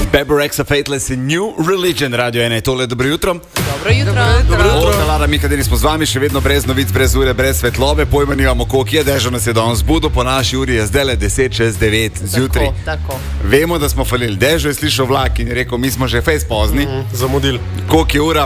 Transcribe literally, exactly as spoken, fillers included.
Bebe Rexha, Fateless in New Religion, Radio ena je tole, dobro jutro. Dobro jutro. Dobro jutro. Lara, mi kaderi smo z vami, še vedno brez novic, brez ure, brez svetlobe, pojma nimamo, koliko je, dežo nas je danes zbudil, po naši uri je zdaj le deset čez devet zjutraj. Tako, tako. Vemo, da smo falili, dežo je slišal vlak in je rekel, mi smo že fejs pozni. Mm, zamudili. Koliko je ura?